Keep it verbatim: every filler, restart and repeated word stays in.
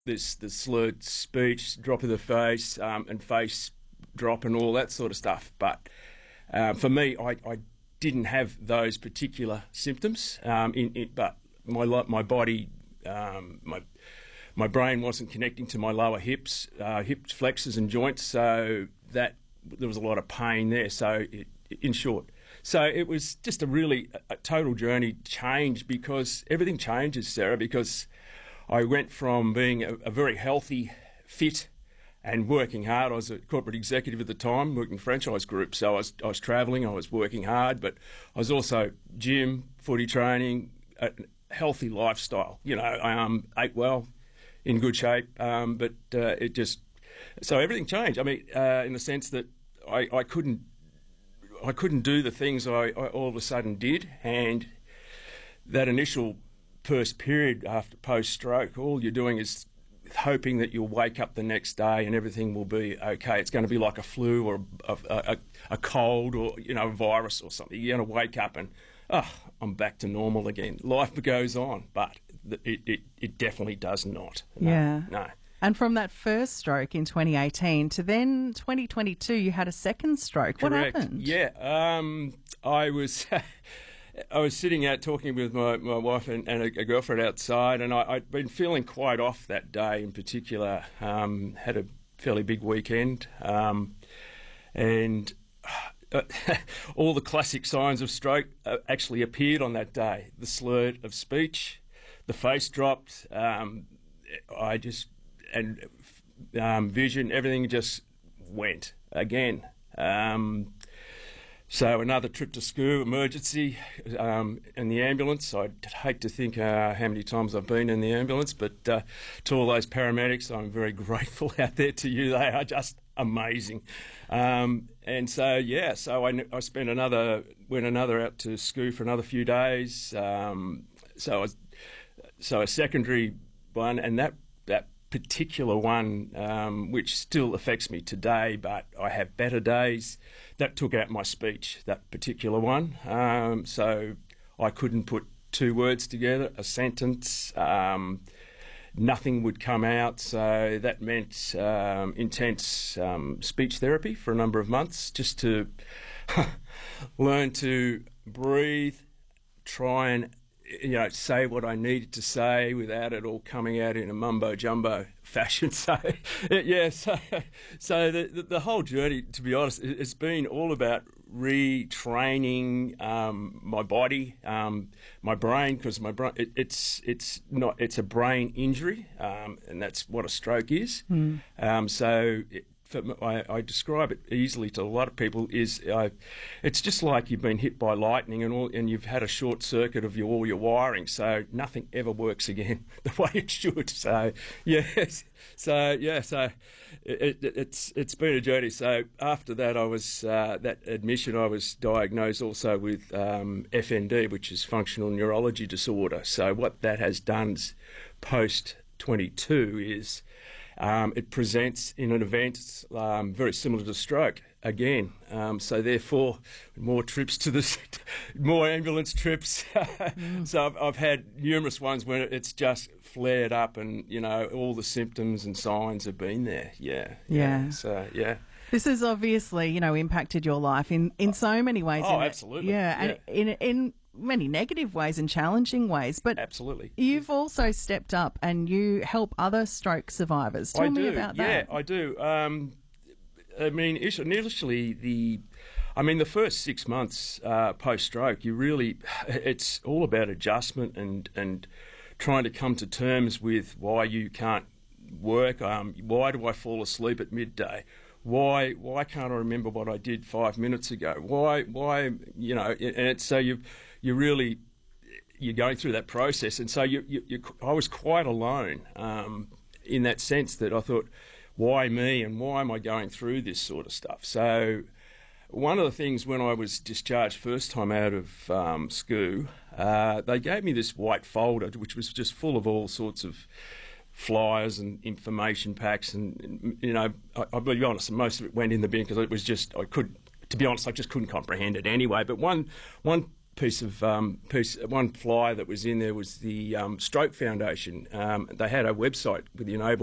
this the slurred speech, drop of the face, um, and face drop and all that sort of stuff. But um, for me, I, I didn't have those particular symptoms. Um, in, in, but my my body, um, my my brain wasn't connecting to my lower hips, uh, hip flexors and joints, so that there was a lot of pain there. So it, in short. So it was just a really a, a total journey change, because everything changes, Sarah, because I went from being a, a very healthy, fit and working hard. I was a corporate executive at the time, working franchise group, so I was, I was travelling, I was working hard, but I was also gym, footy training, a healthy lifestyle. You know, I um, ate well, in good shape, um, but uh, it just... So everything changed. I mean, uh, in the sense that I, I couldn't I couldn't do the things I, I all of a sudden did, and that initial first period after post-stroke, all you're doing is hoping that you'll wake up the next day and everything will be okay. It's going to be like a flu or a, a, a cold or, you know, a virus or something. You're going to wake up and, oh, I'm back to normal again. Life goes on, but it, it, it definitely does not. No, yeah. No. And from that first stroke in twenty eighteen to then twenty twenty-two, you had a second stroke. Correct. What happened? Yeah, um, I was I was sitting out talking with my, my wife and, and a, a girlfriend outside, and I, I'd been feeling quite off that day in particular. Um, had a fairly big weekend, um, and uh, all the classic signs of stroke uh, actually appeared on that day. The slur of speech, the face dropped. Um, I just... and um, vision, everything just went again. Um, so another trip to school, emergency, um, in the ambulance. I'd hate to think uh, how many times I've been in the ambulance, but uh, to all those paramedics, I'm very grateful out there to you. They are just amazing. Um, and so, yeah, so I, I spent another, went another out to school for another few days. Um, so, I was, so a secondary one, and that that particular one, um, which still affects me today, but I have better days, that took out my speech, that particular one. Um, so I couldn't put two words together, a sentence, um, nothing would come out. So that meant um, intense um, speech therapy for a number of months, just to learn to breathe, try and you know, say what I needed to say without it all coming out in a mumbo-jumbo fashion. So, yeah, so, so the, the, the whole journey, to be honest, it's been all about retraining um, my body, um, my brain, because my brain, it, it's it's not, it's a brain injury, um, and that's what a stroke is. Mm. Um, so... It, I, I describe it easily to a lot of people, is uh, it's just like you've been hit by lightning and all, and you've had a short circuit of your, all your wiring, so nothing ever works again the way it should. So yes, so yeah, so it, it, it's it's been a journey. So after that, I was uh, that admission, I was diagnosed also with um, F N D, which is functional neurology disorder. So what that has done is, post twenty-two is. Um, it presents in an event um, very similar to stroke again. Um, so therefore, more trips to the, more ambulance trips. mm. So I've, I've had numerous ones where it's just flared up, and you know all the symptoms and signs have been there. Yeah, yeah. yeah. So yeah. This has obviously, you know, impacted your life in, in so many ways. Oh, absolutely. Yeah, yeah. and in in many negative ways and challenging ways. But absolutely, you've also stepped up and you help other stroke survivors. Tell I me do. about yeah, that. Yeah, I do. Um, I mean, initially the, I mean, the first six months uh, post-stroke, you really, it's all about adjustment and and trying to come to terms with why you can't work. Um, why do I fall asleep at midday? Why why can't I remember what I did five minutes ago? Why why you know? And it's so you you really you're going through that process, and so you you, you I was quite alone um, in that sense that I thought, why me and why am I going through this sort of stuff? So one of the things when I was discharged first time out of um, school, uh, they gave me this white folder which was just full of all sorts of flyers and information packs, and you know, I, I'll be honest, most of it went in the bin because it was just I could, to be honest, I just couldn't comprehend it anyway. But one one piece of um, piece, one flyer that was in there was the um, Stroke Foundation. Um, they had a website with the enable